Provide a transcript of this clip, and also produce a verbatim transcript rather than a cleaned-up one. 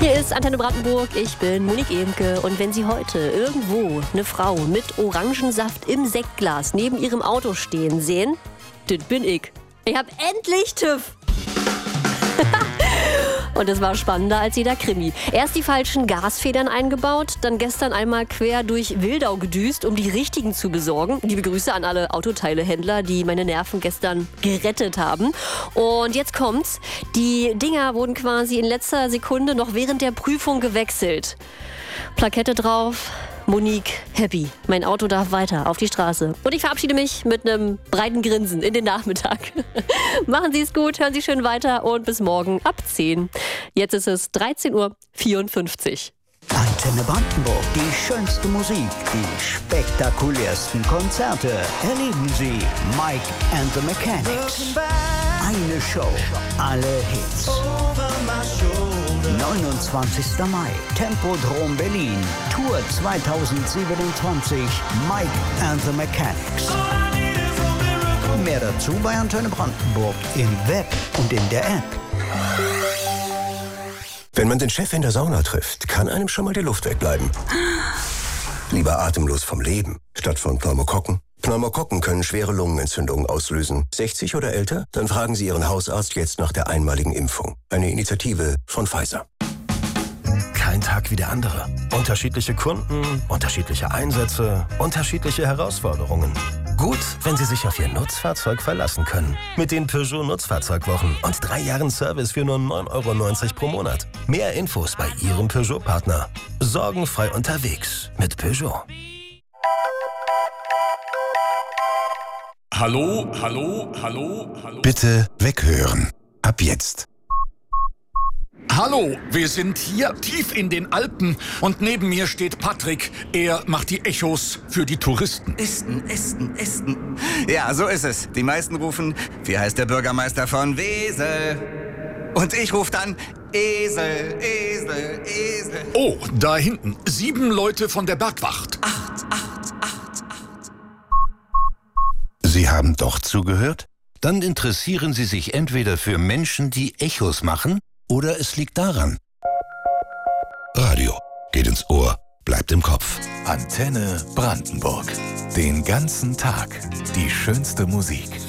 Hier ist Antenne Brandenburg, ich bin Monique Ehmke und wenn Sie heute irgendwo eine Frau mit Orangensaft im Sektglas neben ihrem Auto stehen sehen, das bin ich. Ich hab endlich TÜV. Und es war spannender als jeder Krimi. Erst die falschen Gasfedern eingebaut, dann gestern einmal quer durch Wildau gedüst, um die richtigen zu besorgen. Liebe Grüße an alle Autoteilehändler, die meine Nerven gestern gerettet haben. Und jetzt kommt's. Die Dinger wurden quasi in letzter Sekunde noch während der Prüfung gewechselt. Plakette drauf. Monique, happy. Mein Auto darf weiter auf die Straße. Und ich verabschiede mich mit einem breiten Grinsen in den Nachmittag. Machen Sie es gut, hören Sie schön weiter und bis morgen ab zehn. Jetzt ist es dreizehn Uhr vierundfünfzig. Antenne Brandenburg, die schönste Musik, die spektakulärsten Konzerte. Erleben Sie Mike and the Mechanics. Eine Show, alle Hits. neunundzwanzigster Mai, Tempodrom Berlin, Tour zweitausendsiebenundzwanzig, Mike and the Mechanics. Mehr dazu bei Antenne Brandenburg im Web und in der App. Wenn man den Chef in der Sauna trifft, kann einem schon mal die Luft wegbleiben. Lieber atemlos vom Leben, statt von Pneumokokken. Pneumokokken können schwere Lungenentzündungen auslösen. sechzig oder älter? Dann fragen Sie Ihren Hausarzt jetzt nach der einmaligen Impfung. Eine Initiative von Pfizer. Kein Tag wie der andere. Unterschiedliche Kunden, unterschiedliche Einsätze, unterschiedliche Herausforderungen. Gut, wenn Sie sich auf Ihr Nutzfahrzeug verlassen können. Mit den Peugeot Nutzfahrzeugwochen und drei Jahren Service für nur neun Euro neunzig pro Monat. Mehr Infos bei Ihrem Peugeot-Partner. Sorgenfrei unterwegs mit Peugeot. Hallo, hallo, hallo, hallo. Bitte weghören. Ab jetzt. Hallo, wir sind hier tief in den Alpen und neben mir steht Patrick. Er macht die Echos für die Touristen. Esten, Esten, Esten. Ja, so ist es. Die meisten rufen, wie heißt der Bürgermeister von Wesel? Und ich rufe dann, Esel, Esel, Esel. Oh, da hinten, sieben Leute von der Bergwacht. Acht, acht, acht, acht. Sie haben doch zugehört? Dann interessieren Sie sich entweder für Menschen, die Echos machen, oder es liegt daran. Radio geht ins Ohr, bleibt im Kopf. Antenne Brandenburg. Den ganzen Tag die schönste Musik.